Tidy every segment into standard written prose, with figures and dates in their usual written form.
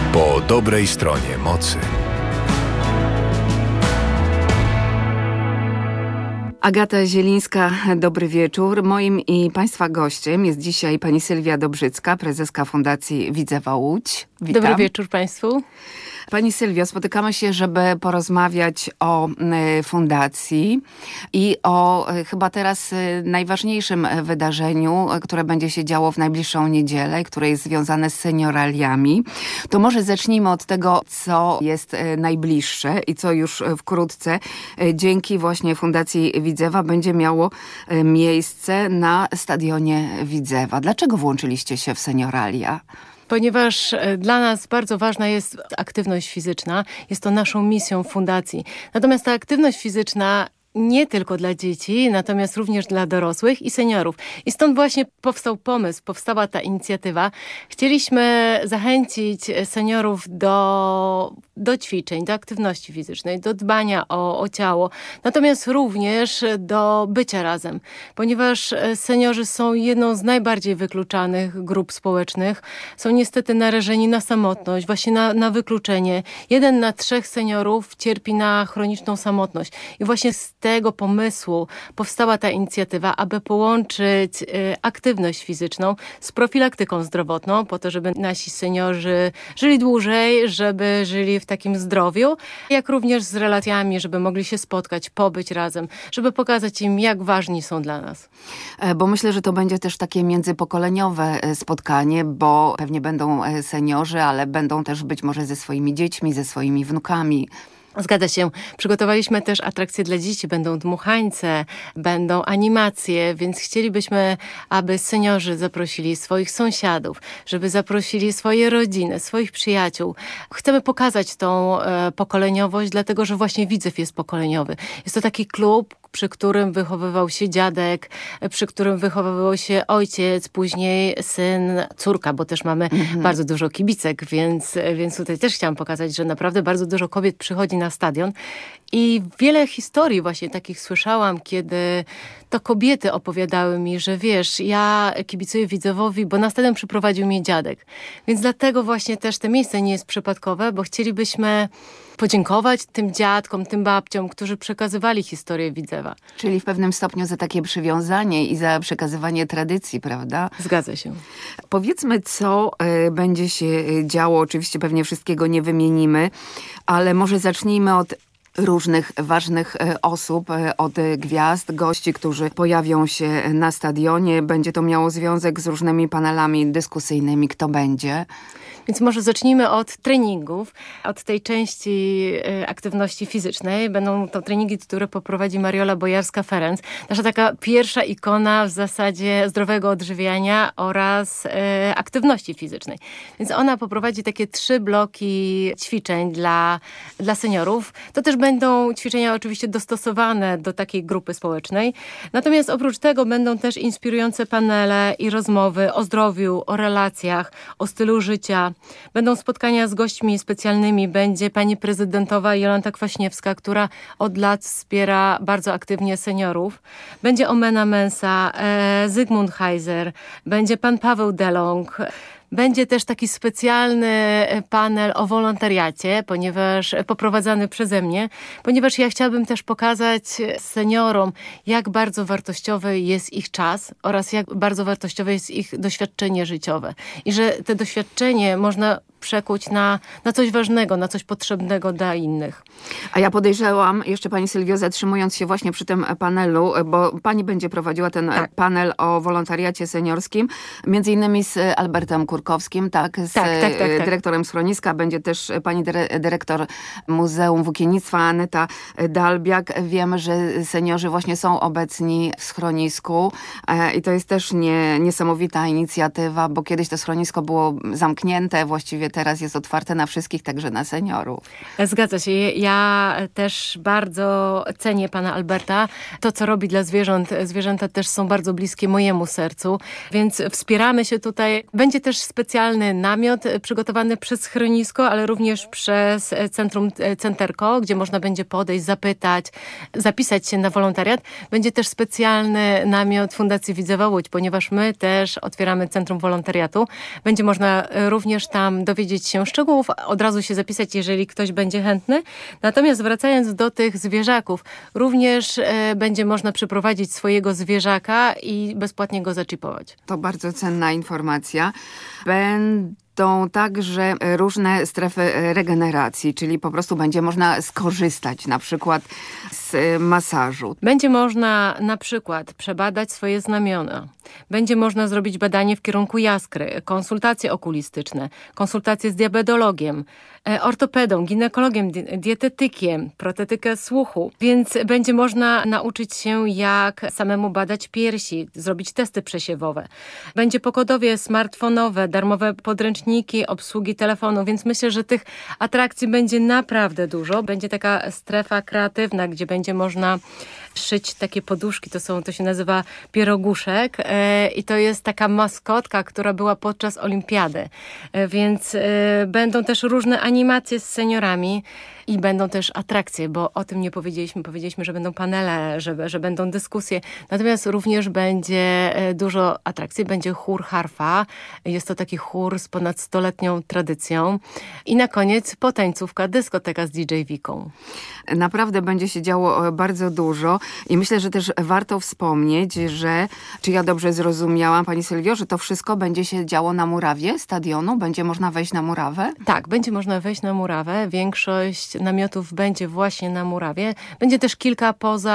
Po dobrej stronie mocy. Agata Zielińska, dobry wieczór. Moim i Państwa gościem jest dzisiaj pani Sylwia Dobrzycka, prezeska Fundacji Widzewa Łódź. Witam. Dobry wieczór Państwu. Pani Sylwio, spotykamy się, żeby porozmawiać o fundacji i o chyba teraz najważniejszym wydarzeniu, które będzie się działo w najbliższą niedzielę, które jest związane z senioraliami. To może zacznijmy od tego, co jest najbliższe i co już wkrótce dzięki właśnie Fundacji Widzewa będzie miało miejsce na stadionie Widzewa. Dlaczego włączyliście się w senioralia? Ponieważ dla nas bardzo ważna jest aktywność fizyczna. Jest to naszą misją fundacji. Natomiast ta aktywność fizyczna nie tylko dla dzieci, natomiast również dla dorosłych i seniorów. I stąd właśnie powstał pomysł, powstała ta inicjatywa. Chcieliśmy zachęcić seniorów do ćwiczeń, do aktywności fizycznej, do dbania o ciało, natomiast również do bycia razem, ponieważ seniorzy są jedną z najbardziej wykluczanych grup społecznych. Są niestety narażeni na samotność, właśnie na wykluczenie. 1 na 3 seniorów cierpi na chroniczną samotność. I właśnie z tego pomysłu powstała ta inicjatywa, aby połączyć aktywność fizyczną z profilaktyką zdrowotną, po to, żeby nasi seniorzy żyli dłużej, żeby żyli w takim zdrowiu, jak również z relacjami, żeby mogli się spotkać, pobyć razem, żeby pokazać im, jak ważni są dla nas. Bo myślę, że to będzie też takie międzypokoleniowe spotkanie, bo pewnie będą seniorzy, ale będą też być może ze swoimi dziećmi, ze swoimi wnukami. Zgadza się. Przygotowaliśmy też atrakcje dla dzieci. Będą dmuchańce, będą animacje, więc chcielibyśmy, aby seniorzy zaprosili swoich sąsiadów, żeby zaprosili swoje rodziny, swoich przyjaciół. Chcemy pokazać tą pokoleniowość, dlatego że właśnie Widzew jest pokoleniowy. Jest to taki klub, przy którym wychowywał się dziadek, przy którym wychowywał się ojciec, później syn, córka, bo też mamy bardzo dużo kibicek, więc tutaj też chciałam pokazać, że naprawdę bardzo dużo kobiet przychodzi na stadion i wiele historii właśnie takich słyszałam, kiedy to kobiety opowiadały mi, że wiesz, ja kibicuję Widzewowi, bo na stadion przyprowadził mnie dziadek. Więc dlatego właśnie też to miejsce nie jest przypadkowe, bo chcielibyśmy podziękować tym dziadkom, tym babciom, którzy przekazywali historię Widzewa. Czyli w pewnym stopniu za takie przywiązanie i za przekazywanie tradycji, prawda? Zgadza się. Powiedzmy, co będzie się działo. Oczywiście pewnie wszystkiego nie wymienimy, ale może zacznijmy od różnych ważnych osób, od gwiazd, gości, którzy pojawią się na stadionie. Będzie to miało związek z różnymi panelami dyskusyjnymi. Kto będzie? Więc może zacznijmy od treningów, od tej części aktywności fizycznej. Będą to treningi, które poprowadzi Mariola Bojarska-Ferenc. Nasza taka pierwsza ikona w zasadzie zdrowego odżywiania oraz aktywności fizycznej. Więc ona poprowadzi takie 3 bloki ćwiczeń dla seniorów. To też będą ćwiczenia oczywiście dostosowane do takiej grupy społecznej. Natomiast oprócz tego będą też inspirujące panele i rozmowy o zdrowiu, o relacjach, o stylu życia. Będą spotkania z gośćmi specjalnymi. Będzie pani prezydentowa Jolanta Kwaśniewska, która od lat wspiera bardzo aktywnie seniorów. Będzie Omena Mensa, Zygmunt Heiser, będzie pan Paweł Delong. Będzie też taki specjalny panel o wolontariacie, ponieważ poprowadzany przeze mnie, ponieważ ja chciałabym też pokazać seniorom, jak bardzo wartościowy jest ich czas oraz jak bardzo wartościowe jest ich doświadczenie życiowe. I że te doświadczenie można przekuć na coś ważnego, na coś potrzebnego dla innych. A ja podejrzewam, jeszcze pani Sylwio, zatrzymując się właśnie przy tym panelu, bo pani będzie prowadziła ten panel o wolontariacie seniorskim, między innymi z Albertem Kurkowskim, z dyrektorem schroniska. Będzie też pani dyrektor Muzeum Włókiennictwa Aneta Dalbiak. Wiemy, że seniorzy właśnie są obecni w schronisku i to jest też niesamowita inicjatywa, bo kiedyś to schronisko było zamknięte, właściwie teraz jest otwarte na wszystkich, także na seniorów. Zgadza się. Ja też bardzo cenię pana Alberta. To, co robi dla zwierząt. Zwierzęta też są bardzo bliskie mojemu sercu, więc wspieramy się tutaj. Będzie też specjalny namiot przygotowany przez schronisko, ale również przez Centrum Centerko, gdzie można będzie podejść, zapytać, zapisać się na wolontariat. Będzie też specjalny namiot Fundacji Widzewa Łódź, ponieważ my też otwieramy Centrum Wolontariatu. Będzie można również tam dowiedzieć dowiedzieć się szczegółów, od razu się zapisać, jeżeli ktoś będzie chętny. Natomiast wracając do tych zwierzaków, również będzie można przyprowadzić swojego zwierzaka i bezpłatnie go zaczipować. To bardzo cenna informacja. Będą także różne strefy regeneracji, czyli po prostu będzie można skorzystać na przykład z masażu. Będzie można na przykład przebadać swoje znamiona. Będzie można zrobić badanie w kierunku jaskry, konsultacje okulistyczne, konsultacje z diabetologiem, ortopedą, ginekologiem, dietetykiem, protetykę słuchu. Więc będzie można nauczyć się, jak samemu badać piersi, zrobić testy przesiewowe. Będzie pogodowie smartfonowe, darmowe podręczniki, obsługi telefonu, więc myślę, że tych atrakcji będzie naprawdę dużo. Będzie taka strefa kreatywna, gdzie będzie można szyć takie poduszki, to się nazywa pieroguszek i to jest taka maskotka, która była podczas olimpiady, więc będą też różne animacje z seniorami i będą też atrakcje, bo o tym nie powiedzieliśmy. Powiedzieliśmy, że będą panele, że będą dyskusje. Natomiast również będzie dużo atrakcji. Będzie chór harfa. Jest to taki chór z ponad 100-letnią tradycją. I na koniec potańcówka, dyskoteka z DJ Wiką. Naprawdę będzie się działo bardzo dużo i myślę, że też warto wspomnieć, że, czy ja dobrze zrozumiałam, pani Sylwio, że to wszystko będzie się działo na murawie stadionu? Będzie można wejść na murawę? Tak, będzie można wejść na murawę. Większość namiotów będzie właśnie na murawie. Będzie też kilka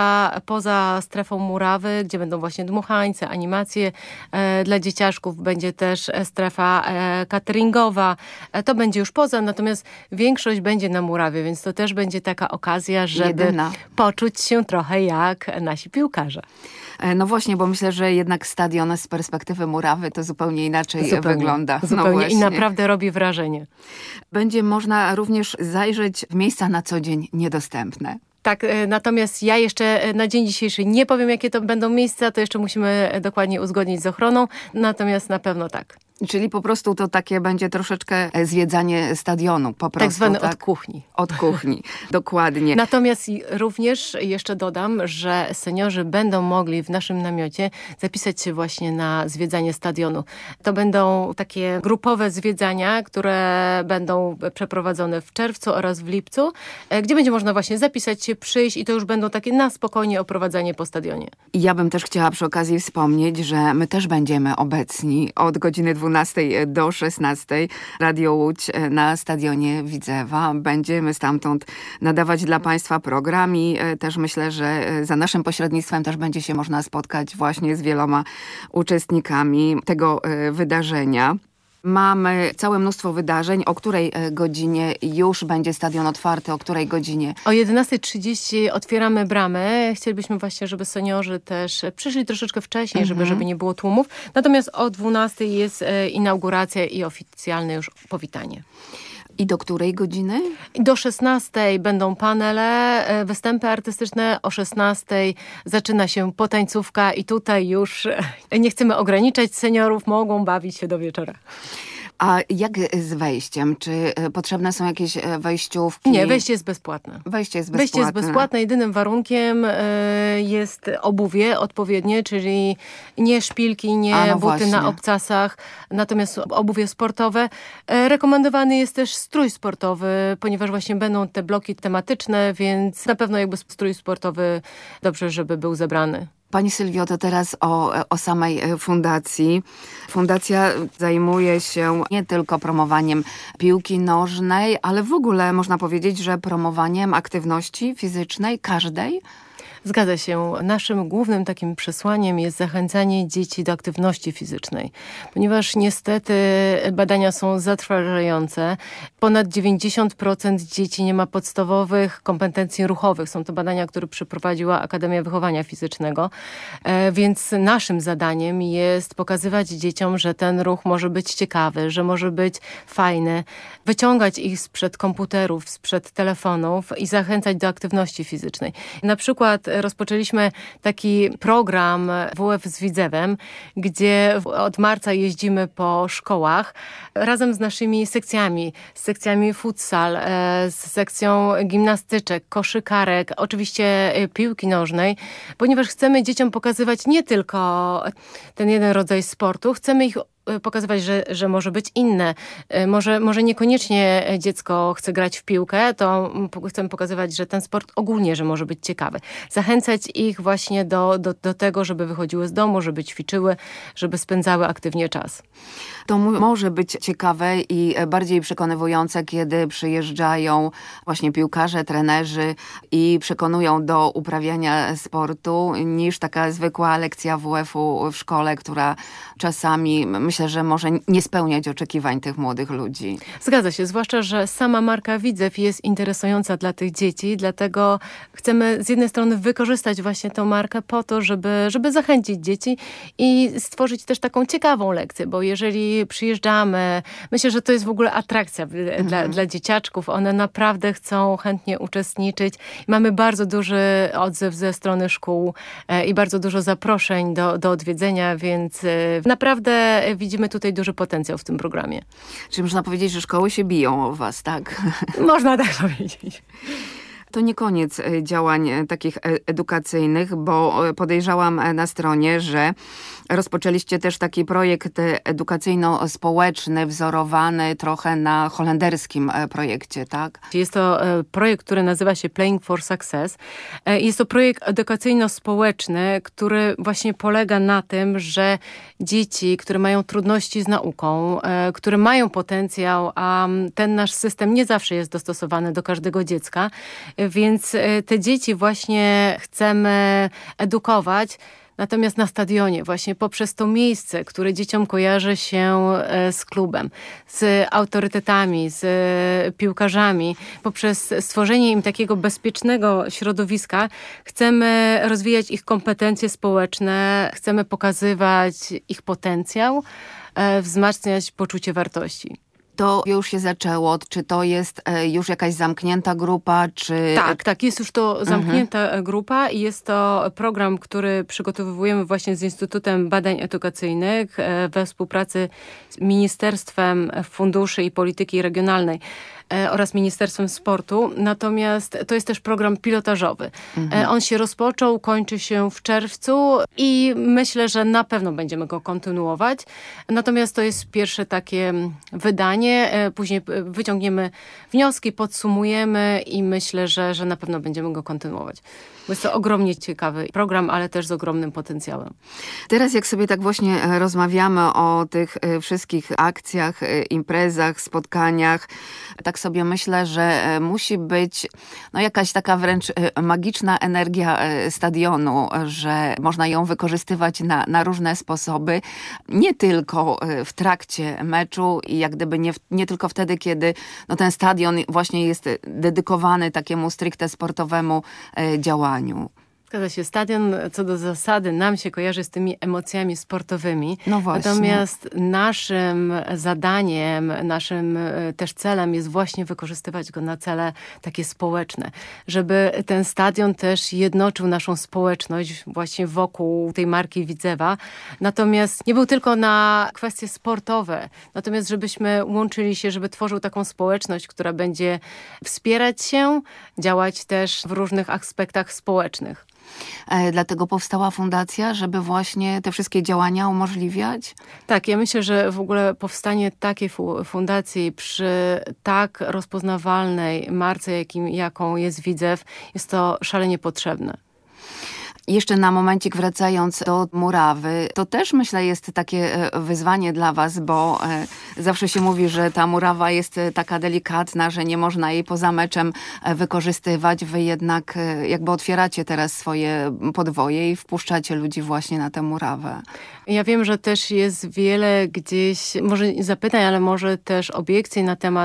poza strefą murawy, gdzie będą właśnie dmuchańce, animacje dla dzieciaczków. Będzie też strefa cateringowa. To będzie już poza, natomiast większość będzie na murawie, więc to też będzie taka okazja, żeby poczuć się trochę jak nasi piłkarze. No właśnie, bo myślę, że jednak stadion z perspektywy murawy to zupełnie inaczej wygląda. Zupełnie i naprawdę robi wrażenie. Będzie można również zajrzeć w miejsca na co dzień niedostępne. Tak, natomiast ja jeszcze na dzień dzisiejszy nie powiem, jakie to będą miejsca, to jeszcze musimy dokładnie uzgodnić z ochroną, natomiast na pewno tak. Czyli po prostu to takie będzie troszeczkę zwiedzanie stadionu. Po prostu, tak zwane od kuchni. Od kuchni, dokładnie. Natomiast również jeszcze dodam, że seniorzy będą mogli w naszym namiocie zapisać się właśnie na zwiedzanie stadionu. To będą takie grupowe zwiedzania, które będą przeprowadzone w czerwcu oraz w lipcu, gdzie będzie można właśnie zapisać się, przyjść i to już będą takie na spokojnie oprowadzanie po stadionie. I ja bym też chciała przy okazji wspomnieć, że my też będziemy obecni od godziny 12 do 16 Radio Łódź na stadionie Widzewa. Będziemy stamtąd nadawać dla Państwa program i też myślę, że za naszym pośrednictwem też będzie się można spotkać właśnie z wieloma uczestnikami tego wydarzenia. Mamy całe mnóstwo wydarzeń. O której godzinie już będzie stadion otwarty? O której godzinie? O 11:30 otwieramy bramy. Chcielibyśmy właśnie, żeby seniorzy też przyszli troszeczkę wcześniej, żeby nie było tłumów. Natomiast o 12:00 jest inauguracja i oficjalne już powitanie. I do której godziny? Do 16:00 będą panele, występy artystyczne. O 16:00 zaczyna się potańcówka i tutaj już nie chcemy ograniczać. Seniorów mogą bawić się do wieczora. A jak z wejściem? Czy potrzebne są jakieś wejściówki? Nie, wejście jest bezpłatne. Wejście jest bezpłatne. Wejście jest bezpłatne. Jedynym warunkiem jest obuwie odpowiednie, czyli nie szpilki, nie buty właśnie. na obcasach, natomiast obuwie sportowe. Rekomendowany jest też strój sportowy, ponieważ właśnie będą te bloki tematyczne, więc na pewno jakby strój sportowy dobrze, żeby był zebrany. Pani Sylwio, to teraz o samej fundacji. Fundacja zajmuje się nie tylko promowaniem piłki nożnej, ale w ogóle można powiedzieć, że promowaniem aktywności fizycznej każdej. Zgadza się. Naszym głównym takim przesłaniem jest zachęcanie dzieci do aktywności fizycznej, ponieważ niestety badania są zatrważające. Ponad 90% dzieci nie ma podstawowych kompetencji ruchowych. Są to badania, które przeprowadziła Akademia Wychowania Fizycznego, więc naszym zadaniem jest pokazywać dzieciom, że ten ruch może być ciekawy, że może być fajny, wyciągać ich sprzed komputerów, sprzed telefonów i zachęcać do aktywności fizycznej. Na przykład rozpoczęliśmy taki program WF z Widzewem, gdzie od marca jeździmy po szkołach razem z naszymi sekcjami. Z sekcjami futsal, z sekcją gimnastyczek, koszykarek, oczywiście piłki nożnej, ponieważ chcemy dzieciom pokazywać nie tylko ten jeden rodzaj sportu, chcemy ich pokazywać, że może być inne. Może niekoniecznie dziecko chce grać w piłkę, to chcemy pokazywać, że ten sport ogólnie, że może być ciekawy. Zachęcać ich właśnie do tego, żeby wychodziły z domu, żeby ćwiczyły, żeby spędzały aktywnie czas. To może być ciekawe i bardziej przekonywujące, kiedy przyjeżdżają właśnie piłkarze, trenerzy i przekonują do uprawiania sportu, niż taka zwykła lekcja WF-u w szkole, która czasami myślę, że może nie spełniać oczekiwań tych młodych ludzi. Zgadza się, zwłaszcza, że sama marka Widzew jest interesująca dla tych dzieci, dlatego chcemy z jednej strony wykorzystać właśnie tę markę po to, żeby zachęcić dzieci i stworzyć też taką ciekawą lekcję, bo jeżeli przyjeżdżamy, myślę, że to jest w ogóle atrakcja dla dzieciaczków. One naprawdę chcą chętnie uczestniczyć. Mamy bardzo duży odzew ze strony szkół i bardzo dużo zaproszeń do odwiedzenia, więc naprawdę widzimy tutaj duży potencjał w tym programie. Czyli można powiedzieć, że szkoły się biją o was, tak? Można tak powiedzieć. To nie koniec działań takich edukacyjnych, bo podejrzałam na stronie, że rozpoczęliście też taki projekt edukacyjno-społeczny, wzorowany trochę na holenderskim projekcie, tak? Jest to projekt, który nazywa się Playing for Success. Jest to projekt edukacyjno-społeczny, który właśnie polega na tym, że dzieci, które mają trudności z nauką, które mają potencjał, a ten nasz system nie zawsze jest dostosowany do każdego dziecka, więc te dzieci właśnie chcemy edukować, natomiast na stadionie, właśnie poprzez to miejsce, które dzieciom kojarzy się z klubem, z autorytetami, z piłkarzami, poprzez stworzenie im takiego bezpiecznego środowiska, chcemy rozwijać ich kompetencje społeczne, chcemy pokazywać ich potencjał, wzmacniać poczucie wartości. To już się zaczęło. Czy to jest już jakaś zamknięta grupa, czy... Tak, jest już to zamknięta grupa i jest to program, który przygotowujemy właśnie z Instytutem Badań Edukacyjnych we współpracy z Ministerstwem Funduszy i Polityki Regionalnej oraz Ministerstwem Sportu. Natomiast to jest też program pilotażowy. On się rozpoczął, kończy się w czerwcu i myślę, że na pewno będziemy go kontynuować. Natomiast to jest pierwsze takie wydanie. Później wyciągniemy wnioski, podsumujemy i myślę, że na pewno będziemy go kontynuować. Bo jest to ogromnie ciekawy program, ale też z ogromnym potencjałem. Teraz jak sobie tak właśnie rozmawiamy o tych wszystkich akcjach, imprezach, spotkaniach, tak sobie myślę, że musi być jakaś taka wręcz magiczna energia stadionu, że można ją wykorzystywać na różne sposoby. Nie tylko w trakcie meczu i jak gdyby nie tylko wtedy, kiedy ten stadion właśnie jest dedykowany takiemu stricte sportowemu działaniu. Zgadza się, stadion co do zasady nam się kojarzy z tymi emocjami sportowymi. No właśnie. Natomiast naszym zadaniem, naszym też celem jest właśnie wykorzystywać go na cele takie społeczne. Żeby ten stadion też jednoczył naszą społeczność właśnie wokół tej marki Widzewa. Natomiast nie był tylko na kwestie sportowe. Natomiast żebyśmy łączyli się, żeby tworzył taką społeczność, która będzie wspierać się, działać też w różnych aspektach społecznych. Dlatego powstała fundacja, żeby właśnie te wszystkie działania umożliwiać? Tak, ja myślę, że w ogóle powstanie takiej fundacji przy tak rozpoznawalnej marce, jaką jest Widzew, jest to szalenie potrzebne. Jeszcze na momencik wracając do murawy, to też myślę jest takie wyzwanie dla was, bo zawsze się mówi, że ta murawa jest taka delikatna, że nie można jej poza meczem wykorzystywać. Wy jednak jakby otwieracie teraz swoje podwoje i wpuszczacie ludzi właśnie na tę murawę. Ja wiem, że też jest wiele gdzieś, może zapytań, ale może też obiekcji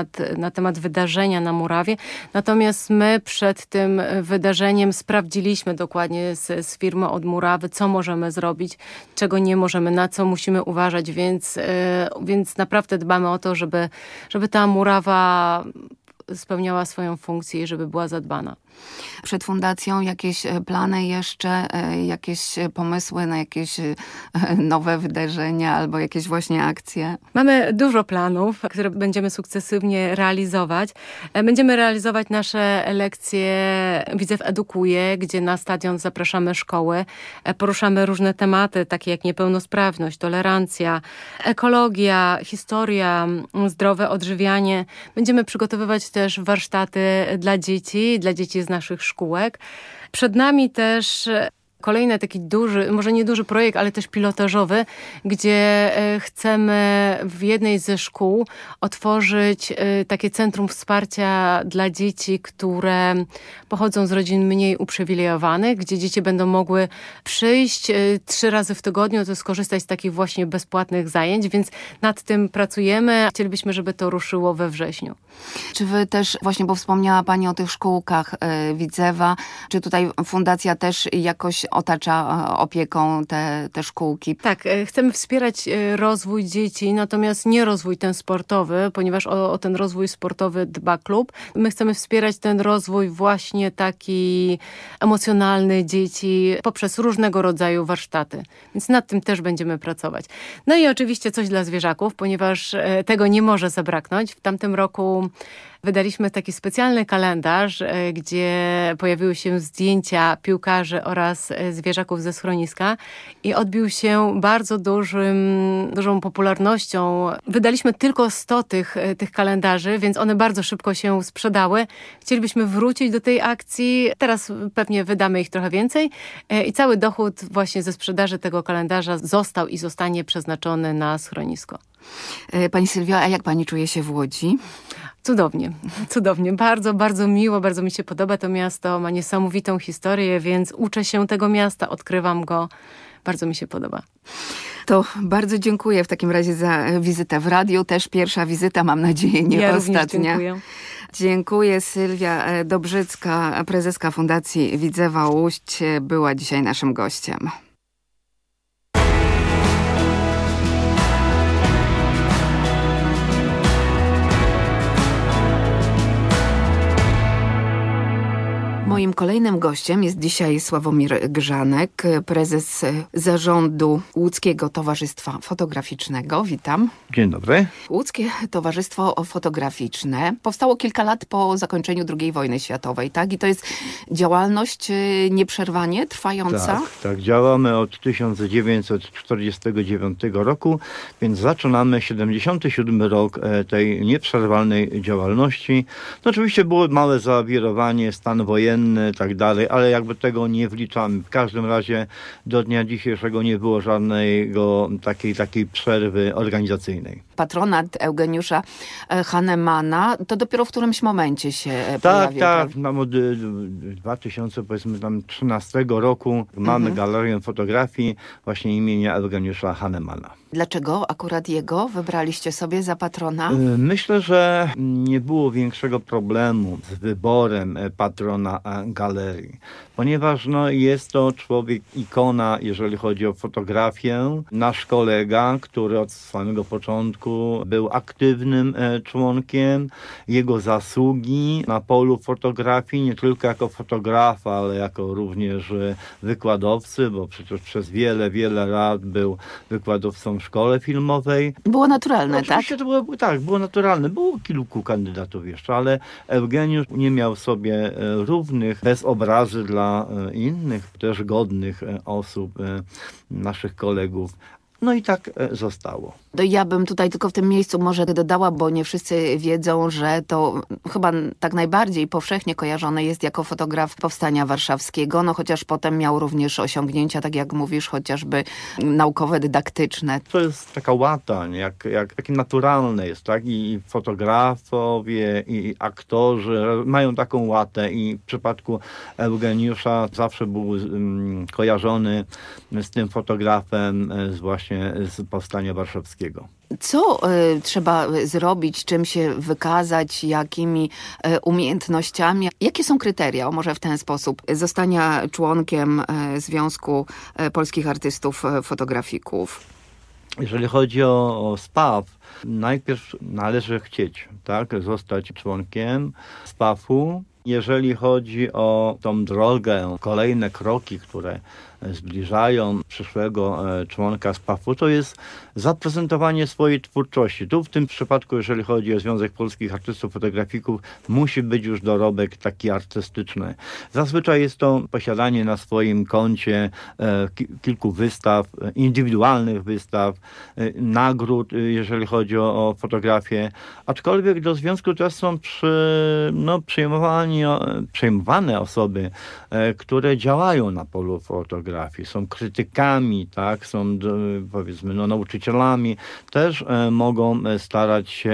na temat wydarzenia na murawie. Natomiast my przed tym wydarzeniem sprawdziliśmy dokładnie z firmy od murawy, co możemy zrobić, czego nie możemy, na co musimy uważać, więc naprawdę dbamy o to, żeby ta murawa spełniała swoją funkcję i żeby była zadbana. Przed fundacją jakieś plany jeszcze, jakieś pomysły na jakieś nowe wydarzenia albo jakieś właśnie akcje? Mamy dużo planów, które będziemy sukcesywnie realizować. Będziemy realizować nasze lekcje Widzew Edukuje, gdzie na stadion zapraszamy szkoły. Poruszamy różne tematy, takie jak niepełnosprawność, tolerancja, ekologia, historia, zdrowe odżywianie. Będziemy przygotowywać też warsztaty dla dzieci z naszych szkółek. Przed nami też kolejny taki duży, może nie duży projekt, ale też pilotażowy, gdzie chcemy w jednej ze szkół otworzyć takie centrum wsparcia dla dzieci, które pochodzą z rodzin mniej uprzywilejowanych, gdzie dzieci będą mogły przyjść 3 razy w tygodniu, to skorzystać z takich właśnie bezpłatnych zajęć, więc nad tym pracujemy. Chcielibyśmy, żeby to ruszyło we wrześniu. Czy wy też, właśnie bo wspomniała pani o tych szkółkach Widzewa, czy tutaj fundacja też jakoś otacza opieką te szkółki? Tak, chcemy wspierać rozwój dzieci, natomiast nie rozwój ten sportowy, ponieważ o ten rozwój sportowy dba klub. My chcemy wspierać ten rozwój właśnie taki emocjonalny dzieci poprzez różnego rodzaju warsztaty. Więc nad tym też będziemy pracować. No i oczywiście coś dla zwierzaków, ponieważ tego nie może zabraknąć. W tamtym roku wydaliśmy taki specjalny kalendarz, gdzie pojawiły się zdjęcia piłkarzy oraz zwierzaków ze schroniska i odbił się bardzo dużą popularnością. Wydaliśmy tylko 100 tych kalendarzy, więc one bardzo szybko się sprzedały. Chcielibyśmy wrócić do tej akcji. Teraz pewnie wydamy ich trochę więcej i cały dochód właśnie ze sprzedaży tego kalendarza został i zostanie przeznaczony na schronisko. Pani Sylwio, a jak pani czuje się w Łodzi? Cudownie. Bardzo, bardzo miło, bardzo mi się podoba to miasto. Ma niesamowitą historię, więc uczę się tego miasta, odkrywam go. Bardzo mi się podoba. To bardzo dziękuję w takim razie za wizytę w radiu. Też pierwsza wizyta, mam nadzieję, nie ostatnia. Dziękuję. Dziękuję. Sylwia Dobrzycka, prezeska Fundacji Widzewa Łódź, była dzisiaj naszym gościem. Moim kolejnym gościem jest dzisiaj Sławomir Grzanek, prezes zarządu Łódzkiego Towarzystwa Fotograficznego. Witam. Dzień dobry. Łódzkie Towarzystwo Fotograficzne powstało kilka lat po zakończeniu II wojny światowej, tak? I to jest działalność nieprzerwanie trwająca? Tak. Działamy od 1949 roku, więc zaczynamy 77 rok tej nieprzerwalnej działalności. No oczywiście było małe zawirowanie, stan wojenny, tak dalej, ale jakby tego nie wliczamy. W każdym razie do dnia dzisiejszego nie było żadnego takiej przerwy organizacyjnej. Patronat Eugeniusza Hahnemana to dopiero w którymś momencie się pojawił. Tak. Od 2013 roku mamy galerię fotografii właśnie imienia Eugeniusza Hahnemana. Dlaczego akurat jego wybraliście sobie za patrona? Myślę, że nie było większego problemu z wyborem patrona galerii, ponieważ jest to człowiek ikona, jeżeli chodzi o fotografię. Nasz kolega, który od samego początku był aktywnym członkiem, jego zasługi na polu fotografii, nie tylko jako fotografa, ale jako również wykładowcy, bo przecież przez wiele lat był wykładowcą w szkole filmowej. Było naturalne, oczywiście tak? Było naturalne. Było kilku kandydatów jeszcze, ale Eugeniusz nie miał sobie równych, bez obrazy dla innych, też godnych osób, naszych kolegów. No i tak zostało. Ja bym tutaj tylko w tym miejscu może dodała, bo nie wszyscy wiedzą, że to chyba tak najbardziej powszechnie kojarzone jest jako fotograf Powstania Warszawskiego, chociaż potem miał również osiągnięcia, tak jak mówisz, chociażby naukowe, dydaktyczne. To jest taka łata, jak takie naturalne jest, tak? I fotografowie, i aktorzy mają taką łatę i w przypadku Eugeniusza zawsze był kojarzony z tym fotografem właśnie z Powstania Warszawskiego. Co trzeba zrobić, czym się wykazać, jakimi umiejętnościami? Jakie są kryteria, może w ten sposób, zostania członkiem Związku Polskich Artystów Fotografików? Jeżeli chodzi o SPAW, najpierw należy chcieć, tak, zostać członkiem SPAW-u. Jeżeli chodzi o tą drogę, kolejne kroki, które zbliżają przyszłego członka SPAW-u, to jest zaprezentowanie swojej twórczości. Tu w tym przypadku, jeżeli chodzi o Związek Polskich Artystów Fotografików, musi być już dorobek taki artystyczny. Zazwyczaj jest to posiadanie na swoim koncie kilku wystaw, indywidualnych wystaw, nagród, jeżeli chodzi o fotografię, aczkolwiek do związku też są przyjmowane osoby, które działają na polu fotografii, są krytykami, tak, są powiedzmy nauczycielami, też mogą starać się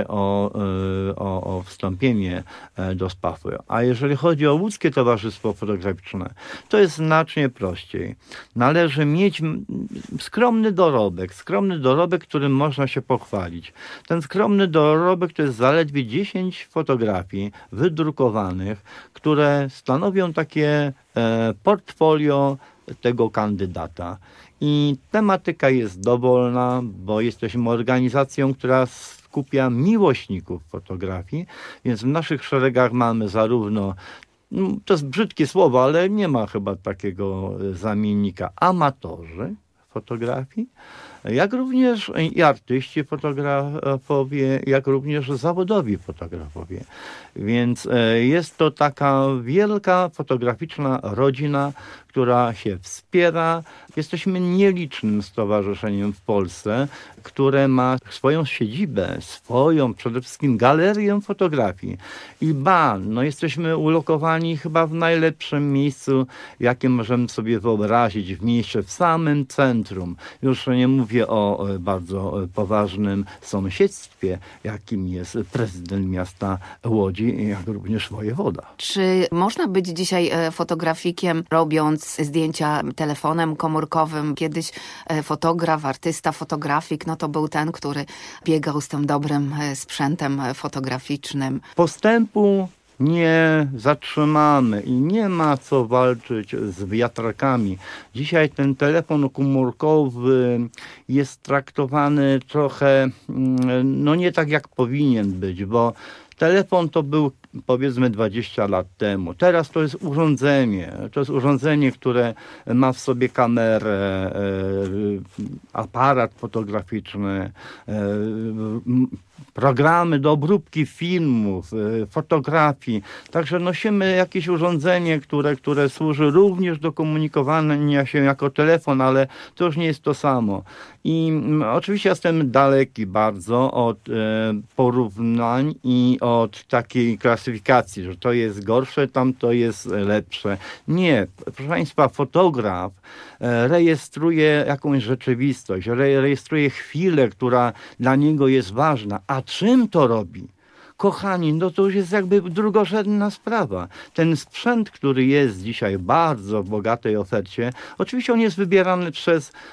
o wstąpienie do SPAW-u. A jeżeli chodzi o Łódzkie Towarzystwo Fotograficzne, to jest znacznie prościej. Należy mieć skromny dorobek, którym można się pochwalić. Ten skromny dorobek to jest zaledwie 10 fotografii wydrukowanych, które stanowią takie portfolio tego kandydata. I tematyka jest dowolna, bo jesteśmy organizacją, która skupia miłośników fotografii, więc w naszych szeregach mamy zarówno, to jest brzydkie słowo, ale nie ma chyba takiego zamiennika, amatorzy fotografii, jak również i artyści fotografowie, jak również zawodowi fotografowie. Więc jest to taka wielka fotograficzna rodzina, która się wspiera. Jesteśmy nielicznym stowarzyszeniem w Polsce, które ma swoją siedzibę, swoją przede wszystkim galerię fotografii. I jesteśmy ulokowani chyba w najlepszym miejscu, jakie możemy sobie wyobrazić, w mieście, w samym centrum. Już nie mówię o bardzo poważnym sąsiedztwie, jakim jest prezydent miasta Łodzi, jak również wojewoda. Czy można być dzisiaj fotografikiem, robiąc zdjęcia telefonem komórkowym? Kiedyś fotograf, artysta, fotografik, to był ten, który biegał z tym dobrym sprzętem fotograficznym. Postępu nie zatrzymamy i nie ma co walczyć z wiatrakami. Dzisiaj ten telefon komórkowy jest traktowany trochę, nie tak jak powinien być, bo telefon to był powiedzmy 20 lat temu. Teraz to jest urządzenie. To jest urządzenie, które ma w sobie kamerę, aparat fotograficzny, programy do obróbki filmów, fotografii. Także nosimy jakieś urządzenie, które służy również do komunikowania się jako telefon, ale to już nie jest to samo. I oczywiście jestem daleki bardzo od porównań i od takiej klasyfikacji, że to jest gorsze, tamto jest lepsze. Nie, proszę Państwa, fotograf rejestruje jakąś rzeczywistość, rejestruje chwilę, która dla niego jest ważna. A czym to robi? Kochani, to już jest jakby drugorzędna sprawa. Ten sprzęt, który jest dzisiaj w bardzo bogatej ofercie, oczywiście on jest wybierany przez